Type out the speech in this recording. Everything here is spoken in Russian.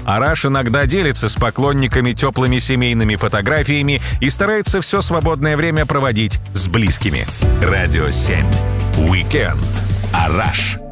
Араш иногда делится с поклонниками теплыми семейными фотографиями и старается все свободное время проводить с близкими. Радио 7. Уикенд. Араш.